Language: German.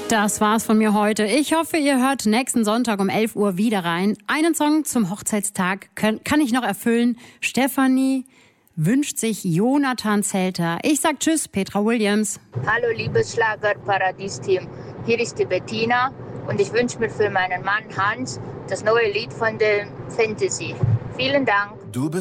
Das war's von mir heute. Ich hoffe, ihr hört nächsten Sonntag um 11 Uhr wieder rein. Einen Song zum Hochzeitstag kann ich noch erfüllen. Stefanie wünscht sich Jonathan Zelter. Ich sag Tschüss, Petra Williams. Hallo, liebes Schlager-Paradies-Team. Hier ist die Bettina und ich wünsche mir für meinen Mann Hans das neue Lied von der Fantasy. Vielen Dank.